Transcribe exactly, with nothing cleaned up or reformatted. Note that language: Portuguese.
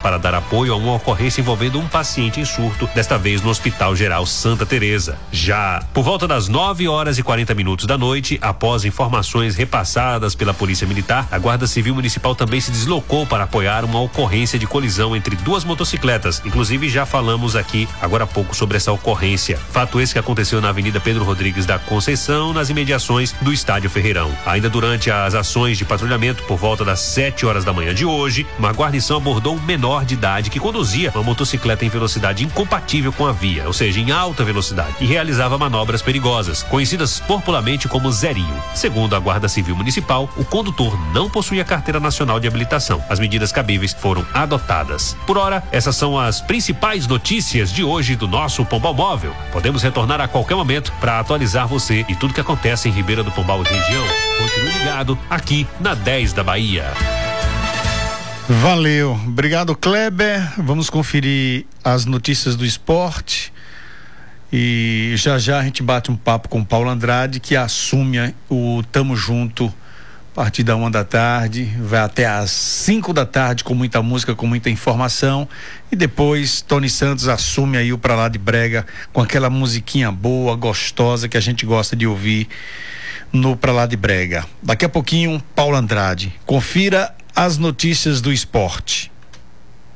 para dar apoio a uma ocorrência envolvendo um paciente em surto, desta vez no Hospital Geral Santa Teresa. Já por volta das nove horas e quarenta minutos da noite, após informações repassadas pela Polícia Militar, a Guarda Civil Municipal também se deslocou para apoiar uma ocorrência de colisão entre duas motocicletas. Inclusive já falamos aqui agora há pouco sobre essa ocorrência. Fato esse que aconteceu na Avenida Pedro Rodrigues da Conceição, nas imediações do Estádio Ferreirão. Ainda durante as ações de patrulhamento, por volta das sete horas da manhã de hoje, uma guarnição abordou um menor de idade que conduzia uma motocicleta em velocidade incompatível com a via, ou seja, em alta velocidade, e realizava manobras perigosas, conhecidas popularmente como zerinho. Segundo a Guarda Civil Municipal, o condutor não possuía carteira nacional de habilitação. As medidas cabíveis foram adotadas. Por hora, essas são as principais notícias de hoje do nosso Pombal Móvel. Podemos retornar a qualquer momento para atualizar você e tudo que acontece em Ribeira do Pombal e região. Continue ligado aqui na dez da Bahia. Valeu, obrigado, Kleber. Vamos conferir as notícias do esporte e já já a gente bate um papo com o Paulo Andrade, que assume o Tamo Junto a partir da uma da tarde, vai até às cinco da tarde com muita música, com muita informação, e depois Tony Santos assume aí o Pra Lá de Brega com aquela musiquinha boa, gostosa que a gente gosta de ouvir no Pra Lá de Brega. Daqui a pouquinho, Paulo Andrade. Confira as notícias do esporte.